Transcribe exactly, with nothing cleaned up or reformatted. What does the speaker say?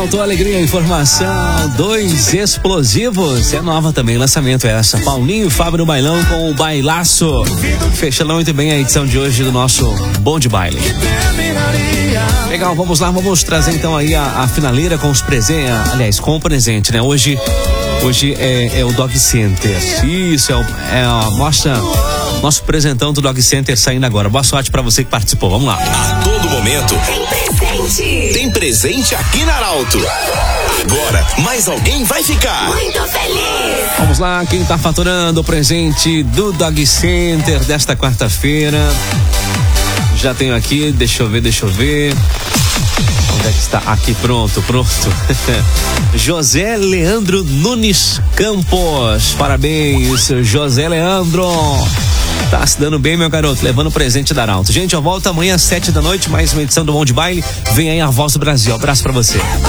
Arauto, alegria, informação, dois explosivos, é nova também, lançamento é essa, Paulinho e Fábio no bailão com o bailaço, fechando muito bem a edição de hoje do nosso Bom de Baile. Legal, vamos lá, vamos trazer então aí a, a finaleira com os presentes, aliás, com o presente, né, hoje, hoje é, é o Dog Center, isso, é, o, é a mostra, nosso presentão do Dog Center saindo agora, boa sorte pra você que participou, vamos lá. A todo momento, tem presente aqui na Arauto. Agora, mais alguém vai ficar muito feliz. Vamos lá, quem tá faturando o presente do Dog Center desta quarta-feira. Já tenho aqui, deixa eu ver, deixa eu ver. Onde é que está? Aqui, pronto, pronto. José Leandro Nunes Campos. Parabéns, José Leandro. Tá se dando bem, meu garoto, levando o presente da Arauto. Gente, eu volto amanhã às sete da noite, mais uma edição do Bom de Baile. Vem aí a Voz do Brasil. Abraço pra você.